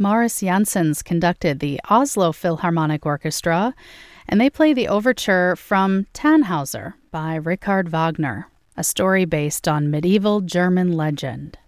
Morris Janssens conducted the Oslo Philharmonic Orchestra, and they play the overture from Tannhauser by Richard Wagner, a story based on medieval German legend.